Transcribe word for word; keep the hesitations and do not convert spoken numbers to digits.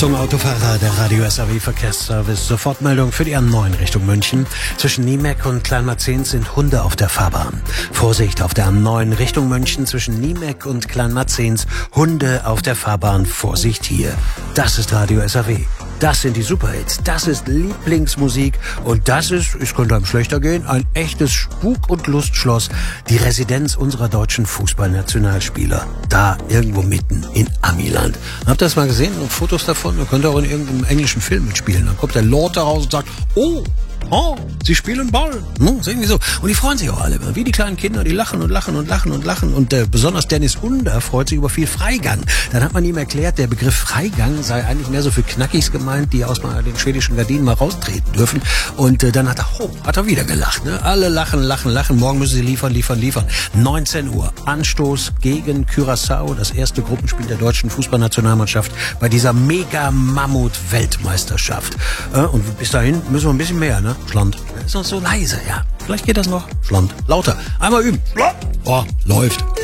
Achtung Autofahrer, der Radio S A W Verkehrsservice. Sofortmeldung für die A neun Richtung München. Zwischen Niemeck und Kleinmarzehns sind Hunde auf der Fahrbahn. Vorsicht auf der A neun Richtung München zwischen Niemeck und Kleinmarzehns. Hunde auf der Fahrbahn. Vorsicht hier. Das ist Radio S A W. Das sind die Superhits. Das ist Lieblingsmusik. Und das ist, es könnte einem schlechter gehen, ein echtes Spuk- und Lustschloss. Die Residenz unserer deutschen Fußballnationalspieler. Da irgendwo mitten in Amiland. Habt ihr das mal gesehen? Fotos davon? Ihr könnt auch in irgendeinem englischen Film mitspielen. Dann kommt der Lord da raus und sagt, oh, oh, sie spielen Ball. Hm, ist irgendwie so. Und die freuen sich auch alle. Wie die kleinen Kinder, die lachen und lachen und lachen und lachen. Und äh, besonders Dennis Under freut sich über viel Freigang. Dann hat man ihm erklärt, der Begriff Freigang sei eigentlich mehr so für Knackis gemeint, die aus mal den schwedischen Gardinen mal raustreten dürfen. Und äh, dann hat er, oh, hat er wieder gelacht. Ne? Alle lachen, lachen, lachen. Morgen müssen sie liefern, liefern, liefern. neunzehn Uhr. Anstoß gegen Curaçao. Das erste Gruppenspiel der deutschen Fußballnationalmannschaft bei dieser Mega-Mammut-Weltmeisterschaft. Äh, und bis dahin müssen wir ein bisschen mehr, ne? Schland. Ist noch so leise, ja. Vielleicht geht das noch. Schland. Lauter. Einmal üben. Oh, läuft.